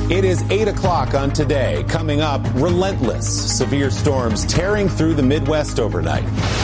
It is 8 o'clock on Today. Coming up, relentless severe storms tearing through the Midwest overnight.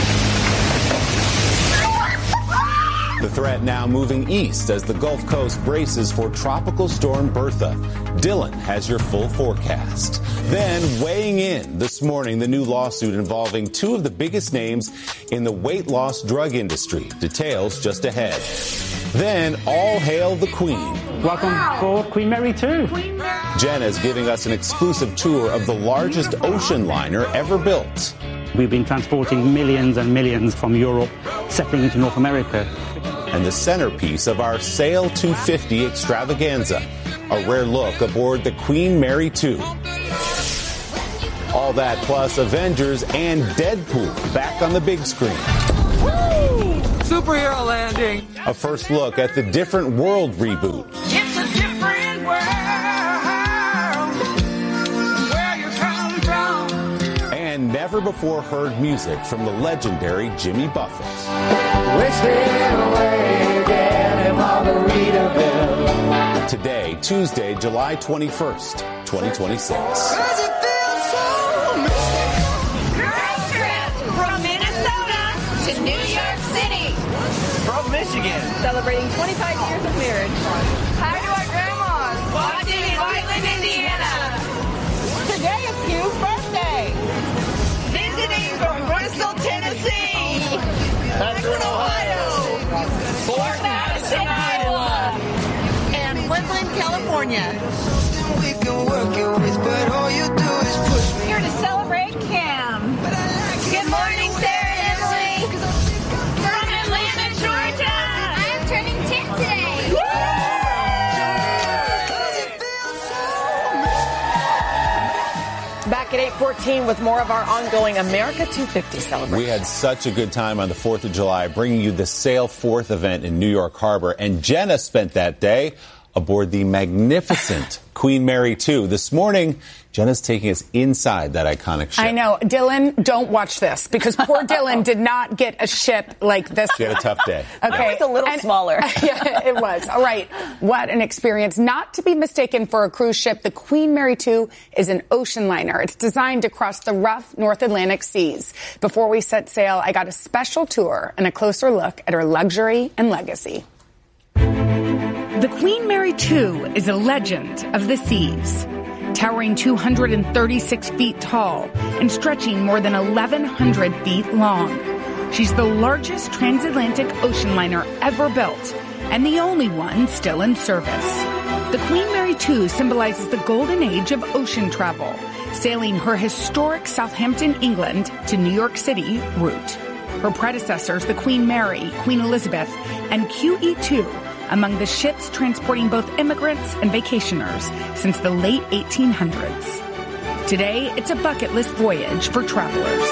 The threat now moving east as the Gulf Coast braces for Tropical Storm Bertha. Dylan has your full forecast. Then, weighing in this morning, the new lawsuit involving two of the biggest names in the weight loss drug industry. Details just ahead. Then, all hail the Queen. Welcome aboard Queen Mary 2. Jenna's giving us an exclusive tour of the largest ocean liner ever built. We've been transporting millions and millions from Europe, settling into North America. And the centerpiece of our Sail 250 extravaganza, a rare look aboard the Queen Mary 2. All that plus Avengers and Deadpool back on the big screen. Woo! Superhero landing. A first look at the Different World reboot. It's a different world where you come from. And never before heard music from the legendary Jimmy Buffett. Today, Tuesday, July 21st, 2026. Girls trip from Minnesota to New York City. From Michigan. Celebrating 25 years of marriage. Hi to our grandmas. Watching in Whiteland, Indiana. Today is Hugh's birthday. Visiting from Bristol, Tennessee. Akron, Ohio. Fort Madison, Iowa. And Brooklyn, California. Here to celebrate Cam. Good morning, Sarah and Emily. From Atlanta, Georgia. I'm turning 10 today. Back at 8:14 with more of our ongoing America 250 celebration. We had such a good time on the 4th of July bringing you the Sail 4th event in New York Harbor. And Jenna spent that day aboard the magnificent Queen Mary 2. This morning, Jenna's taking us inside that iconic ship. I know. Dylan, don't watch this because poor Dylan did not get a ship like this. She had a tough day. Okay. It was a little smaller. Yeah, it was. All right. What an experience. Not to be mistaken for a cruise ship, the Queen Mary 2 is an ocean liner. It's designed to cross the rough North Atlantic seas. Before we set sail, I got a special tour and a closer look at her luxury and legacy. The Queen Mary 2 is a legend of the seas. Towering 236 feet tall and stretching more than 1,100 feet long. She's the largest transatlantic ocean liner ever built and the only one still in service. The Queen Mary 2 symbolizes the golden age of ocean travel, sailing her historic Southampton, England to New York City route. Her predecessors, the Queen Mary, Queen Elizabeth, and QE2, among the ships transporting both immigrants and vacationers since the late 1800s. Today, it's a bucket list voyage for travelers.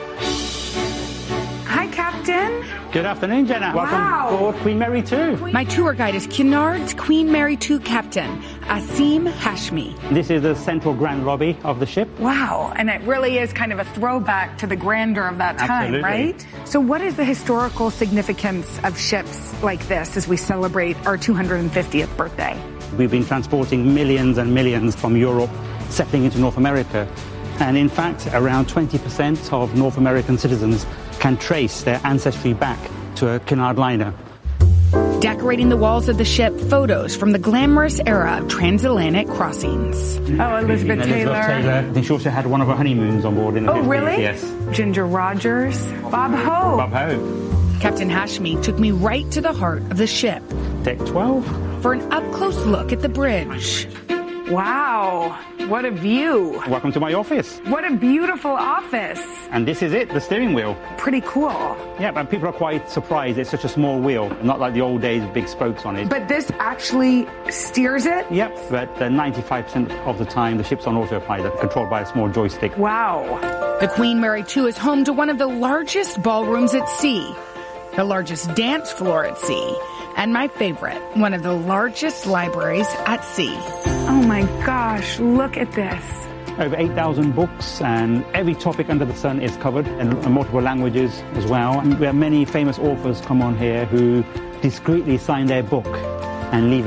Hi, Captain. Good afternoon, Jenna. Welcome aboard Queen Mary 2. My tour guide is Cunard's Queen Mary 2 captain, Asim Hashmi. This is the central grand lobby of the ship. Wow. And it really is kind of a throwback to the grandeur of that time, Absolutely. right? So what is the historical significance of ships like this as we celebrate our 250th birthday? We've been transporting millions and millions from Europe, settling into North America. And in fact, around 20% of North American citizens can trace their ancestry back to a Cunard liner. Decorating the walls of the ship, photos from the glamorous era of transatlantic crossings. Oh, Elizabeth Taylor. I think she also had one of her honeymoons on board in the 50s. Really? Yes. Ginger Rogers. Bob Hope. Bob Hope. Captain Hashmi took me right to the heart of the ship. Deck 12. For an up-close look at the bridge. Wow. What a view. Welcome to my office. What a beautiful office. And this is it, the steering wheel. Pretty cool. Yeah, but people are quite surprised it's such a small wheel, not like the old days, big spokes on it. But this actually steers it? Yep, but 95% of the time the ship's on autopilot, controlled by a small joystick. Wow. The Queen Mary 2 is home to one of the largest ballrooms at sea, the largest dance floor at sea, and my favorite, one of the largest libraries at sea. Oh my gosh, look at this. Over 8,000 books, and every topic under the sun is covered in multiple languages as well. And we have many famous authors come on here who discreetly sign their book and leave it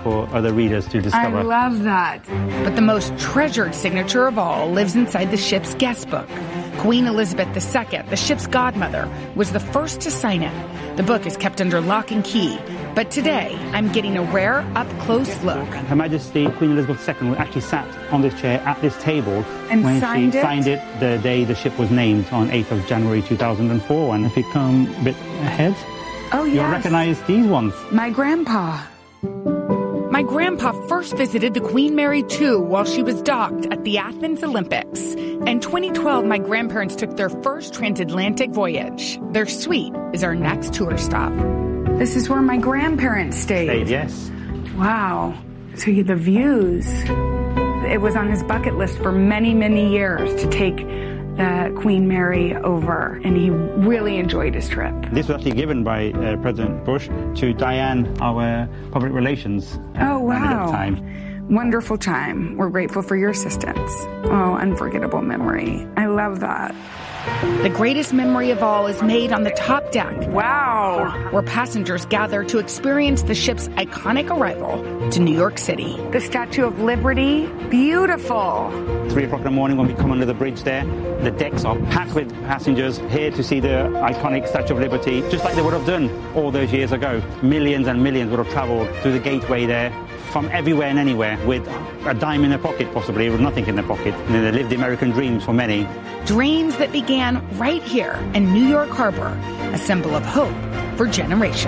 for other readers to discover. I love that. But the most treasured signature of all lives inside the ship's guest book. Queen Elizabeth II, the ship's godmother, was the first to sign it. The book is kept under lock and key. But today, I'm getting a rare up-close look. Her Majesty Queen Elizabeth II actually sat on this chair at this table and when signed she signed it the day the ship was named on 8th of January 2004. And if you come a bit ahead, you'll recognize these ones. My grandpa. My grandpa first visited the Queen Mary II while she was docked at the Athens Olympics. In 2012, my grandparents took their first transatlantic voyage. Their suite is our next tour stop. This is where my grandparents stayed. Yes. Wow. So the views. It was on his bucket list for many, many years to take the Queen Mary over, and he really enjoyed his trip. This was actually given by President Bush to Diane, our public relations manager at the time. Wonderful time. We're grateful for your assistance. Oh, unforgettable memory. I love that. The greatest memory of all is made on the top deck. Wow! Where passengers gather to experience the ship's iconic arrival to New York City. The Statue of Liberty, beautiful. 3 o'clock in the morning when we come under the bridge there, the decks are packed with passengers here to see the iconic Statue of Liberty, just like they would have done all those years ago. Millions and millions would have traveled through the gateway there from everywhere and anywhere with a dime in their pocket, possibly, with nothing in their pocket. And they lived the American dreams for many. Dreams that began right here in New York Harbor, a symbol of hope for generations.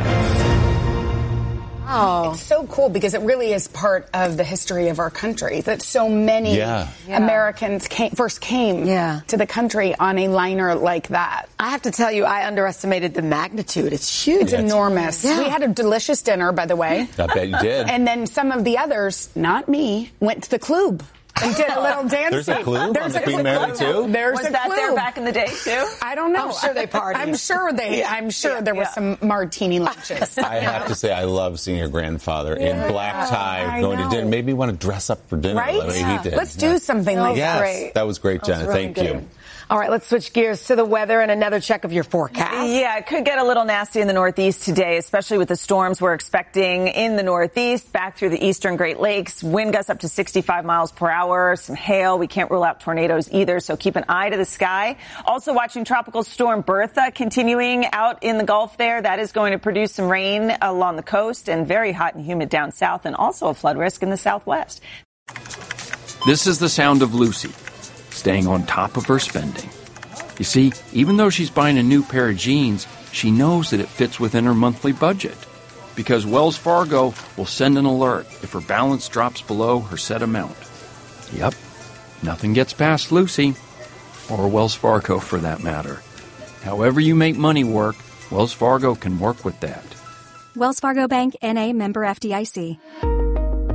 Oh, it's so cool because it really is part of the history of our country that so many Americans first came to the country on a liner like that. I have to tell you, I underestimated the magnitude. It's huge. It's enormous. Yeah. We had a delicious dinner, by the way. I bet you did. And then some of the others, not me, went to the club. And did a little dancing. There's a club on the Queen Mary too? There's Was a that club. there back in the day too? I don't know. I'm sure they partied. I'm sure there were some martini lunches. I have to say, I love seeing your grandfather in black tie going to dinner. Maybe you want to dress up for dinner. Right? He did. Let's do something like that. Yes, that was great, Jenna. Thank you. All right, let's switch gears to the weather and another check of your forecast. Yeah, it could get a little nasty in the Northeast today, especially with the storms we're expecting in the Northeast, back through the eastern Great Lakes. Wind gusts up to 65 miles per hour, some hail. We can't rule out tornadoes either, so keep an eye to the sky. Also watching Tropical Storm Bertha continuing out in the Gulf there. That is going to produce some rain along the coast and very hot and humid down south, and also a flood risk in the southwest. This is the sound of Lucy, staying on top of her spending. You see, even though she's buying a new pair of jeans, she knows that it fits within her monthly budget. Because Wells Fargo will send an alert if her balance drops below her set amount. Yep, nothing gets past Lucy, or Wells Fargo for that matter. However you make money work, Wells Fargo can work with that. Wells Fargo Bank, N.A., member FDIC.